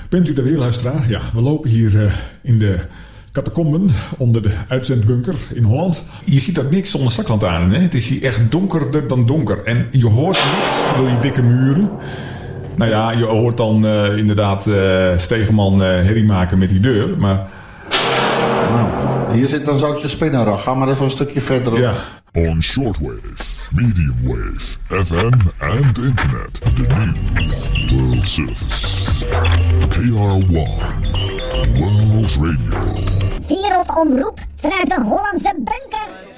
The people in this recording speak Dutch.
Bent u de weerluisteraar? Ja, we lopen hier in de catacomben onder de uitzendbunker in Holland. Je ziet ook niks zonder zaklantaarn, hè? Het is hier echt donkerder dan donker. En je hoort niks door die dikke muren. Nou ja, je hoort dan inderdaad Stegeman herrie maken met die deur, maar... Nou, hier zit dan zoutje spinnenrag. Ga maar even een stukje verder op. Ja. On shortwave, medium wave, FM and internet. The new World Service. KR1 World Radio. Wereldomroep vanuit de Hollandse bunker.